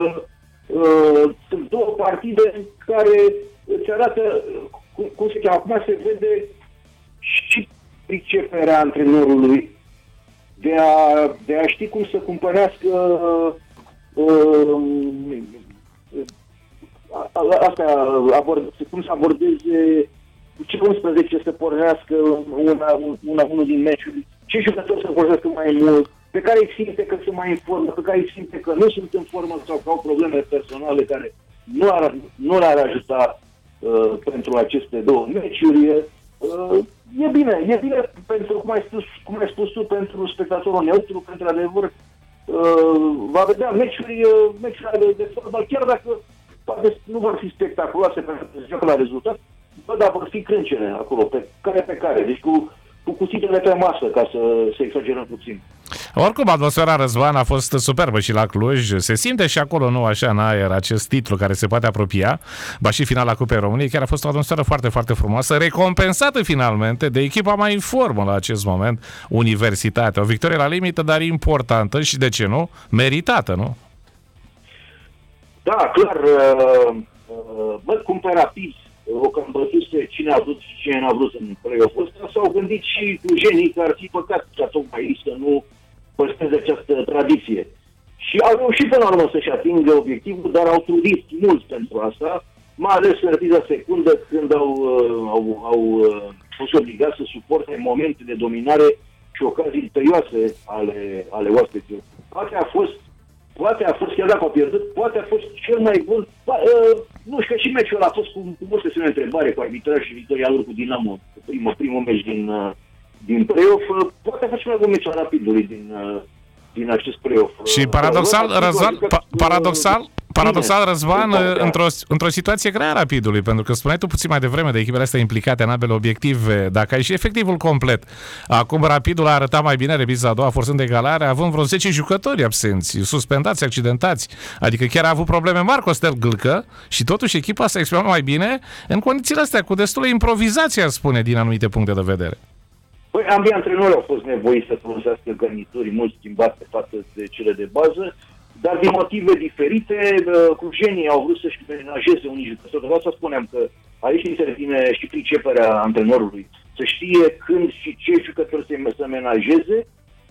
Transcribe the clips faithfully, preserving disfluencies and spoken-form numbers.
uh, sunt două partide care îți arată, cum, cum se cheamă, acum se vede și priceperea antrenorului de a, de a ști cum să cumpărească uh, asta, abord, cum să abordeze ce unsprezece să pornească una, una, unul din meciuri, ce jucători să pornească mai mult, pe care îi simte că sunt mai în formă, pe care îi simte că nu sunt în formă sau că au probleme personale care nu ar, nu ar ajuta uh, pentru aceste două meciuri. Uh, e bine, e bine pentru, cum ai spus, cum ai spus tu, pentru spectatorul neutru, pentru adevăr uh, va vedea meciuri, uh, meciuri de, de fotbal, chiar dacă poate nu vor fi spectaculoase pentru că se joacă la rezultat, bă, dar vor fi crâncene acolo, pe care pe care, deci cu, cu cuțitele pe masă, ca să, să exagerăm puțin. Oricum, atmosfera, Răzvan, a fost superbă și la Cluj. Se simte și acolo, nu așa, în aer, acest titlu care se poate apropia. Ba și finala Cupei României, chiar a fost o atmosferă foarte, foarte frumoasă, recompensată finalmente de echipa mai în formă la acest moment, Universitatea. O victorie la limită, dar importantă și, de ce nu, meritată, nu? Da, clar, uh, uh, bă, cum pe Rapid, o cam bătuse cine a vrut și cine n-a vrut în play-off-ul ăsta, s-au gândit și clujenii că ar fi păcat ca tocmai ei să nu păstreze această tradiție. Și au reușit până la urmă să-și atingă obiectivul, dar au trudit mult pentru asta, mai ales în repriza secundă, când au, au, au fost obligați să suporte momente de dominare și ocazii tăioase ale, ale oaspeților. Poate a fost, poate a fost, chiar dacă au pierdut, poate a fost cel mai bun. Ba, uh, nu știu că și meciul ăla a fost cu, cu multe semne de întrebare cu arbitraj și victoria lor cu Dinamo, primul, primul meci din, uh, din play-off. Uh, poate a fost cel mai bun meci al Rapidului din, uh, din acest play-off. Și paradoxal, uh, Răzvan, pa- paradoxal, paradoxal, Răzvan, într-o, într-o situație grea a Rapidului, pentru că spuneai tu puțin mai devreme de echipele astea implicate în ambele obiective, dacă ai și efectivul complet. Acum Rapidul a arătat mai bine repriza a doua, forțând egalare, având vreo zece jucători absenți, suspendați, accidentați, adică chiar a avut probleme mari Costel Gâlcă și totuși echipa s-a exprimat mai bine în condițiile astea, cu destulă improvizație, ar spune, din anumite puncte de vedere. Păi, ambii antrenori au fost nevoiți să folosească garnituri mult schimbate față de cele de bază, dar din motive diferite, clujenii au vrut să-și menajeze unii jucători. De asta spuneam că aici intervine și priceperea antrenorului, să știe când și ce jucători se, să menajeze,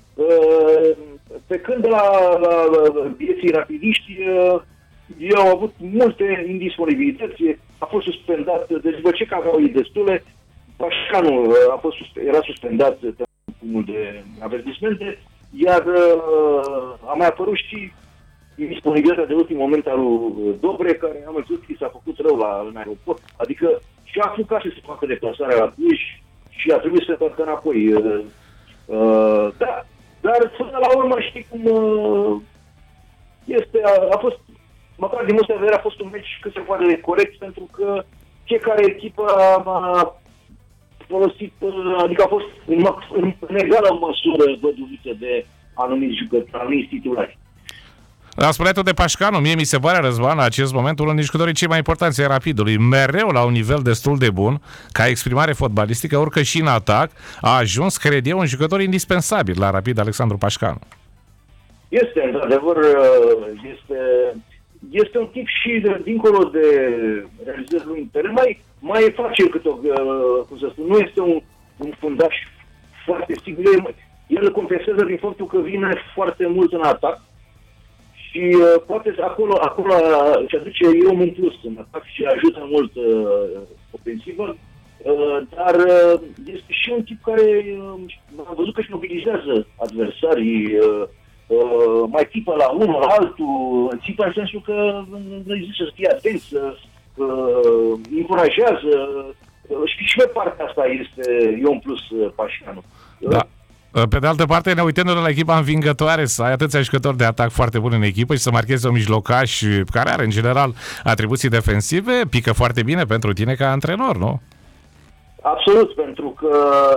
pe când la, la vieții rapidiști ei au avut multe indisponibilități, a fost suspendat, deci după ce că aveau ei destule, Pașcanu a fost, era suspendat pe cumul de avertismente, iar a mai apărut și disponibilitatea de ultim moment al lui Dobre, care am văzut că s-a făcut rău la, în aeroport, adică și-a apucat să se facă deplasarea la Cluj și a trebuit să se facă înapoi. Uh, uh, da, dar până la urmă știi cum uh, este, a, a fost, măcar din multă vedere a fost un meci cât se poate de corect, pentru că fiecare echipă a folosit, adică a fost în, în, în egală măsură văduvită de anumiți jucători, anumiți titulari. Am spunea tot de Pașcanu, mie mi se pare, Răzvan, în acest moment unul din jucătorii cei mai importanți ai Rapidului, mereu la un nivel destul de bun, ca exprimare fotbalistică, orică și în atac, a ajuns, cred eu, un jucător indispensabil la Rapid, Alexandru Pașcanu. Este, într-adevăr, este, este un tip și de, dincolo de realizările lui interne, mai, mai face cât o, cum să spun, nu este un, un fundaș foarte sigur, el îl compensează din faptul că vine foarte mult în atac, și uh, poate acolo, acolo își aduce eu un plus în atac și ajută mult uh, ofensivă, uh, dar uh, este și un tip care uh, am văzut că își mobilizează adversarii, uh, uh, mai țipă la unul, la altul, țipă în sensul că nu zice să fie atent, să uh, încurajează, uh, și, și pe partea asta este eu un plus uh, Pașcanu. Da. Pe de altă parte, ne uităm la echipa învingătoare, să ai atâția jucători de atac foarte buni în echipă și să marchezi un mijlocaș care are, în general, atribuții defensive, pică foarte bine pentru tine ca antrenor, nu? Absolut, pentru că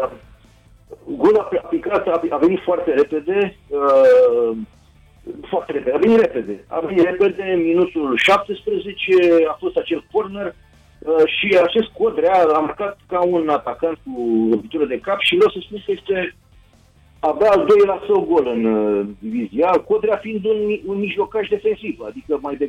golul a picat, a venit foarte repede, uh, foarte repede, a venit repede, a venit repede, în minutul șaptesprezece a fost acel corner uh, și acest Codrea a marcat ca un atacant cu lovitură de cap și vreau să spun că este avea al doilea său gol în uh, divizia, Codrea fiind un, un mijlocaș defensiv, adică mai de